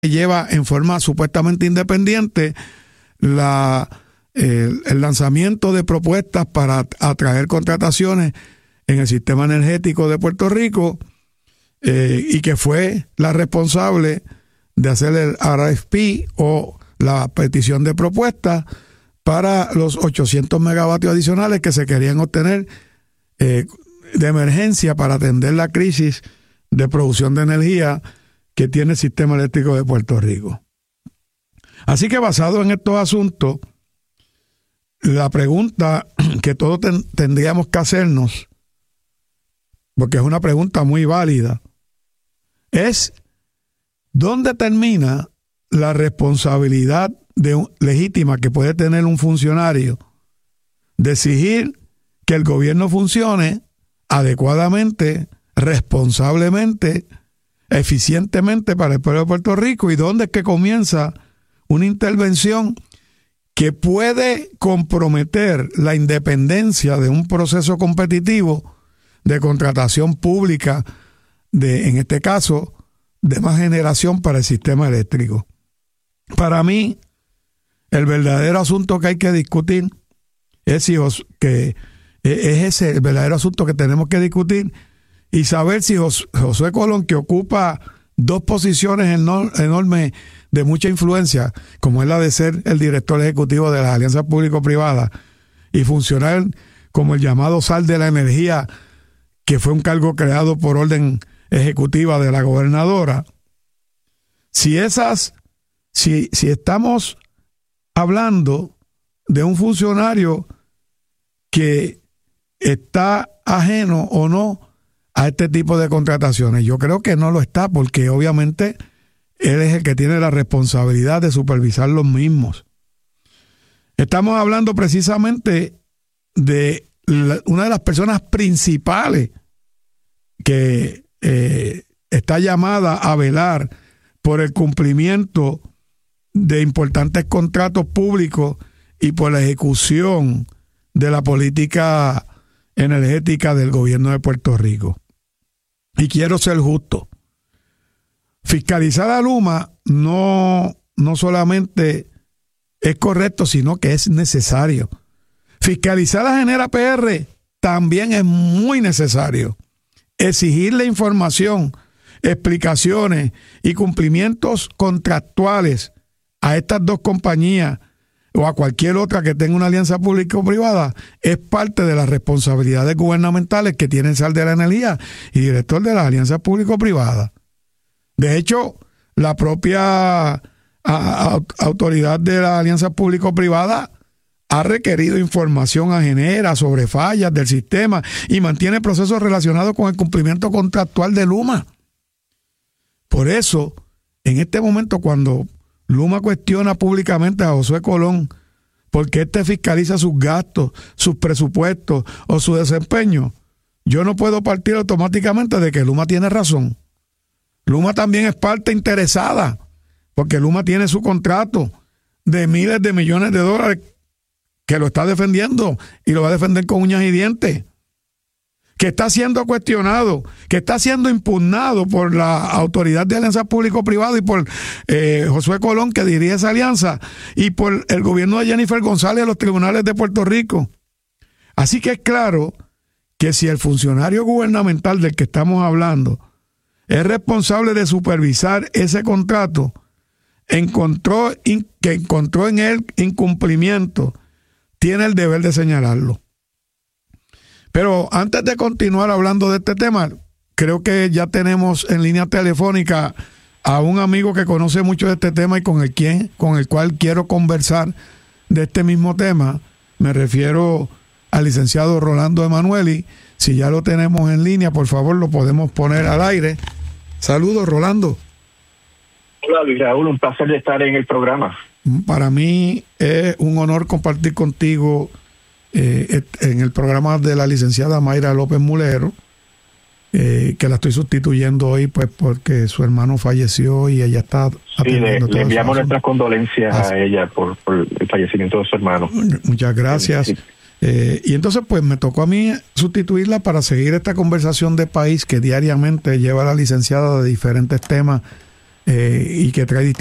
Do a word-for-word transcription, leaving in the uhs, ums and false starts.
lleva en forma supuestamente independiente la, el, el lanzamiento de propuestas para atraer contrataciones en el sistema energético de Puerto Rico, eh, y que fue la responsable de hacer el R F P o la petición de propuestas para los ochocientos megavatios adicionales que se querían obtener eh, de emergencia para atender la crisis de producción de energía que tiene el sistema eléctrico de Puerto Rico. Así que basado en estos asuntos, la pregunta que todos ten, tendríamos que hacernos, porque es una pregunta muy válida, es ¿dónde termina la responsabilidad de un, legítima que puede tener un funcionario de exigir que el gobierno funcione adecuadamente, responsablemente, eficientemente para el pueblo de Puerto Rico? ¿Y dónde es que comienza una intervención que puede comprometer la independencia de un proceso competitivo de contratación pública, de, en este caso, de más generación para el sistema eléctrico? Para mí, el verdadero asunto que hay que discutir es si os, que es ese el verdadero asunto que tenemos que discutir y saber si Jos, Josué Colón, que ocupa dos posiciones enor, enormes de mucha influencia, como es la de ser el director ejecutivo de las alianzas público-privadas y funcionar como el llamado zar de la energía, que fue un cargo creado por orden ejecutiva de la gobernadora, si esas, si, si estamos hablando de un funcionario que está ajeno o no a este tipo de contrataciones, yo creo que no lo está, porque obviamente él es el que tiene la responsabilidad de supervisar los mismos. Estamos hablando precisamente de la, una de las personas principales que eh, está llamada a velar por el cumplimiento de importantes contratos públicos y por la ejecución de la política energética del gobierno de Puerto Rico. Y quiero ser justo. Fiscalizar a Luma no, no solamente es correcto, sino que es necesario. Fiscalizar a Genera P R también es muy necesario. Exigirle información, explicaciones y cumplimientos contractuales a estas dos compañías o a cualquier otra que tenga una alianza público-privada es parte de las responsabilidades gubernamentales que tiene el zar de la energía y director de las alianzas público-privadas. De hecho, la propia a, a, autoridad de las alianzas público-privadas ha requerido información a Genera sobre fallas del sistema y mantiene procesos relacionados con el cumplimiento contractual de Luma. Por eso, en este momento, cuando Luma cuestiona públicamente a Josué Colón porque éste fiscaliza sus gastos, sus presupuestos o su desempeño, yo no puedo partir automáticamente de que Luma tiene razón. Luma también es parte interesada, porque Luma tiene su contrato de miles de millones de dólares que lo está defendiendo y lo va a defender con uñas y dientes, que está siendo cuestionado, que está siendo impugnado por la Autoridad de Alianzas Público-Privado y por eh, Josué Colón, que dirige esa alianza, y por el gobierno de Jennifer González a los tribunales de Puerto Rico. Así que es claro que si el funcionario gubernamental del que estamos hablando es responsable de supervisar ese contrato, encontró in, que encontró en él incumplimiento, tiene el deber de señalarlo. Pero antes de continuar hablando de este tema, creo que ya tenemos en línea telefónica a un amigo que conoce mucho de este tema y con el, quien, con el cual quiero conversar de este mismo tema. Me refiero al licenciado Rolando Emanueli. Si ya lo tenemos en línea, por favor, lo podemos poner al aire. Saludos, Rolando. Hola, Luis Raúl, un placer de estar en el programa. Para mí es un honor compartir contigo eh, en el programa de la licenciada Mayra López Mulero, eh, que la estoy sustituyendo hoy pues porque su hermano falleció y ella está atendiendo. Sí, le, le enviamos nuestras condolencias Así. a ella por, por el fallecimiento de su hermano. Muchas gracias. Sí. Eh, y entonces pues me tocó a mí sustituirla para seguir esta conversación de país que diariamente lleva la licenciada de diferentes temas eh, y que trae